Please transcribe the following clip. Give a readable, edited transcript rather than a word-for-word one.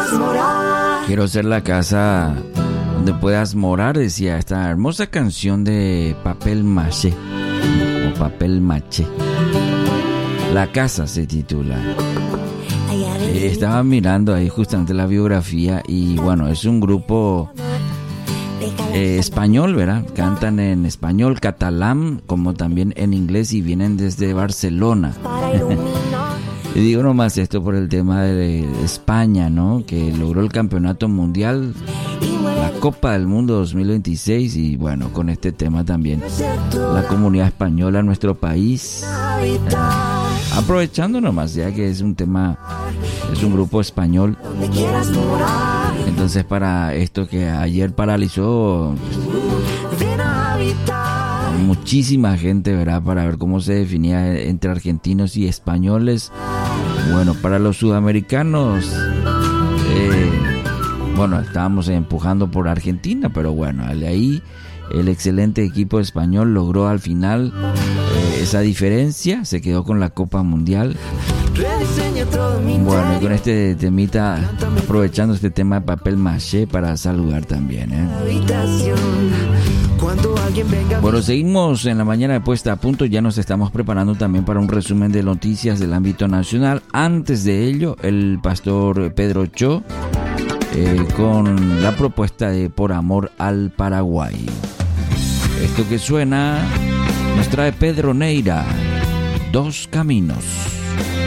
Quiero ser la casa donde puedas morar, decía esta hermosa canción de Papel Maché, o Papel Maché. La casa se titula. Estaba mirando ahí justamente la biografía y bueno, es un grupo español, ¿verdad? Cantan en español, catalán, como también en inglés y vienen desde Barcelona. Y digo nomás esto por el tema de España, ¿no? Que logró el campeonato mundial, la Copa del Mundo 2026 y bueno, con este tema también la comunidad española en nuestro país. Aprovechando nomás, ya que es un tema, es un grupo español. Entonces para esto que ayer paralizó muchísima gente, ¿verdad? Para ver cómo se definía entre argentinos y españoles. Bueno, para los sudamericanos, bueno, estábamos empujando por Argentina, pero bueno, ahí el excelente equipo español logró al final esa diferencia, se quedó con la Copa Mundial. Bueno, y con este temita, aprovechando este tema de Papel Maché para saludar también, Bueno, seguimos en la mañana de Puesta a Punto. Ya nos estamos preparando también para un resumen de noticias del ámbito nacional. Antes de ello, el pastor Pedro Cho con la propuesta de Por Amor al Paraguay. Esto que suena nos trae Pedro Neira, Dos Caminos.